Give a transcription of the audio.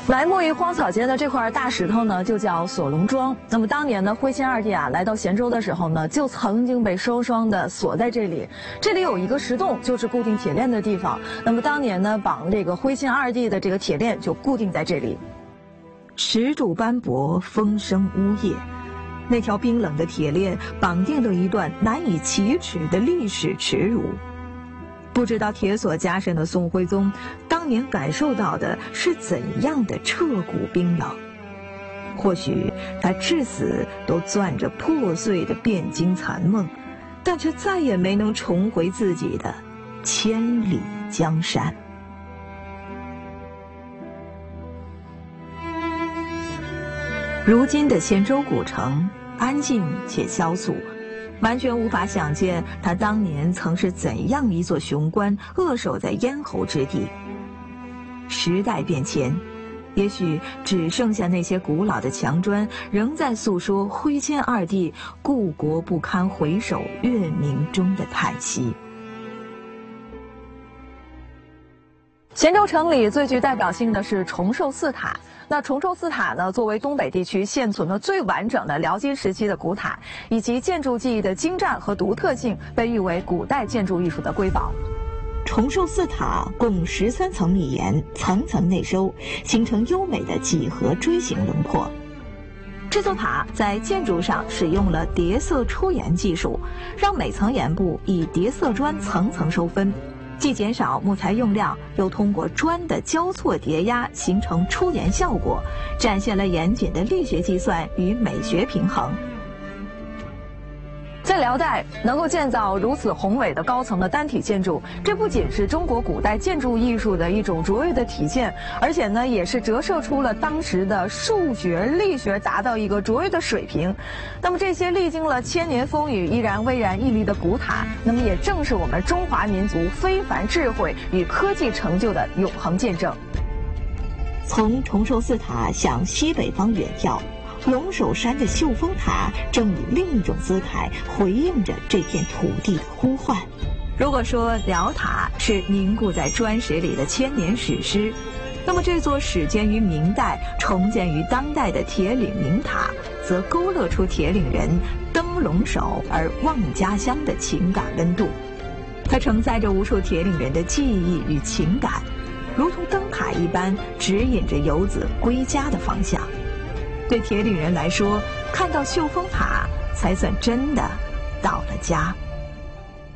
埋没于荒草间的这块大石头呢，就叫锁龙庄。那么当年呢，徽钦二帝来到咸州的时候呢，就曾经被双双的锁在这里。这里有一个石洞，就是固定铁链的地方。那么当年呢，绑这个徽钦二帝的这个铁链就固定在这里。石柱斑驳，风声呜咽，那条冰冷的铁链绑定了一段难以启齿的历史耻辱。不知道铁锁加身的宋徽宗当年感受到的是怎样的彻骨冰冷，或许他至死都攥着破碎的汴京残梦，但却再也没能重回自己的千里江山。如今的咸州古城安静且萧肃，完全无法想见他当年曾是怎样一座雄关扼守在咽喉之地。时代变迁，也许只剩下那些古老的墙砖仍在诉说徽钦二帝故国不堪回首月明中的叹息。咸州城里最具代表性的是崇寿寺塔。那崇寿寺塔呢，作为东北地区现存的最完整的辽金时期的古塔，以及建筑技艺的精湛和独特性，被誉为古代建筑艺术的瑰宝。 崇寿寺塔共13层密檐，层层内收，形成优美的几何锥形轮廓。 这座塔在建筑上使用了叠色出檐技术，让每层檐部以叠色砖层层收分，既减少木材用量，又通过砖的交错叠压形成出檐效果，展现了严谨的力学计算与美学平衡。在辽代能够建造如此宏伟的高层的单体建筑，这不仅是中国古代建筑艺术的一种卓越的体现，而且呢，也是折射出了当时的数学、力学达到一个卓越的水平。那么这些历经了千年风雨依然巍然屹立的古塔，那么也正是我们中华民族非凡智慧与科技成就的永恒见证。 从崇寿寺塔向西北方远眺，龙首山的秀峰塔正以另一种姿态回应着这片土地的呼唤。 如果说辽塔是凝固在砖石里的千年史诗，那么这座始建于明代、重建于当代的铁岭明塔，则勾勒出铁岭人登龙首而望家乡的情感温度。它承载着无数铁岭人的记忆与情感，如同灯塔一般，指引着游子归家的方向。对铁岭人来说，看到秀峰塔才算真的到了家。